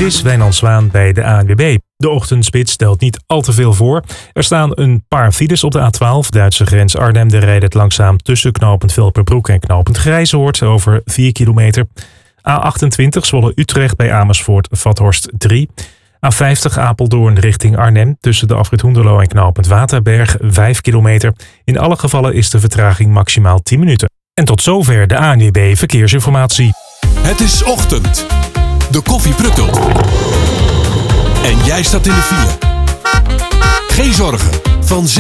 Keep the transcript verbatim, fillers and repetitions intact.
Dit is Wijnand Zwaan bij de A N W B. De ochtendspits stelt niet al te veel voor. Er staan een paar files op de A twaalf, Duitse grens Arnhem. De rijdt het langzaam tussen knooppunt Velperbroek en knooppunt Grijzoord over vier kilometer. A achtentwintig Zwolle-Utrecht bij Amersfoort-Vathorst drie. A vijftig Apeldoorn richting Arnhem tussen de afrit Hoenderloo en knooppunt Waterberg vijf kilometer. In alle gevallen is de vertraging maximaal tien minuten. En tot zover de A N W B Verkeersinformatie. Het is ochtend. De koffie pruttelt. En jij staat in de file. Geen zorgen. Van